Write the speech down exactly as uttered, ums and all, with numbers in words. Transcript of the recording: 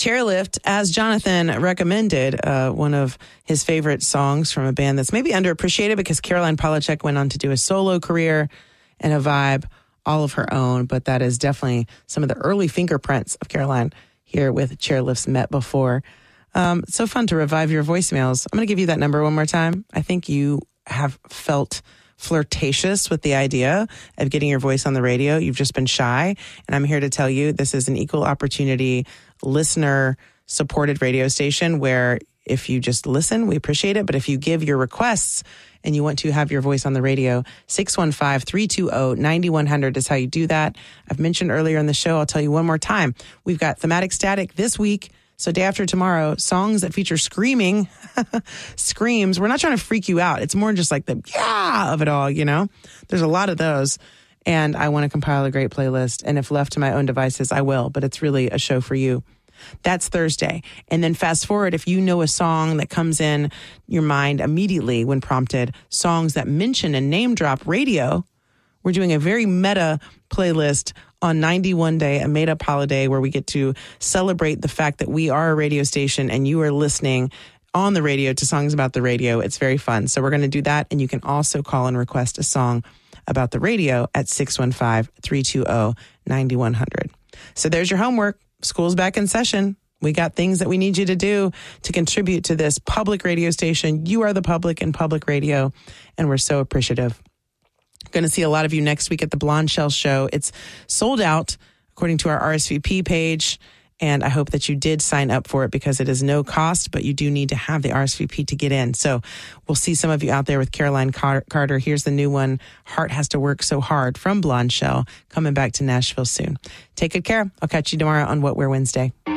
Chairlift, as Jonathan recommended, uh, one of his favorite songs from a band that's maybe underappreciated because Caroline Polachek went on to do a solo career and a vibe all of her own. But that is definitely some of the early fingerprints of Caroline here with Chairlifts Met Before. Um, so fun to revive your voicemails. I'm going to give you that number one more time. I think you have felt flirtatious with the idea of getting your voice on the radio. You've just been shy. And I'm here to tell you this is an equal opportunity listener supported radio station where if you just listen, we appreciate it. But if you give your requests and you want to have your voice on the radio, six one five, three two zero, nine one zero zero is how you do that. I've mentioned earlier in the show, I'll tell you one more time. We've got Thematic Static this week. So day after tomorrow, songs that feature screaming, screams. We're not trying to freak you out. It's more just like the yeah of it all, you know? There's a lot of those. And I want to compile a great playlist. And if left to my own devices, I will. But it's really a show for you. That's Thursday. And then fast forward, if you know a song that comes in your mind immediately when prompted, songs that mention and name drop radio, we're doing a very meta playlist on ninety-one Day, a made-up holiday where we get to celebrate the fact that we are a radio station and you are listening on the radio to songs about the radio. It's very fun. So we're going to do that. And you can also call and request a song about the radio at six one five, three two zero, nine one zero zero. So there's your homework. School's back in session. We got things that we need you to do to contribute to this public radio station. You are the public in public radio, and we're so appreciative. Going to see a lot of you next week at the Blonde Shell Show. It's sold out according to our R S V P page, and I hope that you did sign up for it because it is no cost, but you do need to have the R S V P to get in. So we'll see some of you out there with Caroline Carter. Here's the new one, Heart Has to Work So Hard from Blonde Shell, coming back to Nashville soon. Take good care. I'll catch you tomorrow on What We're Wednesday.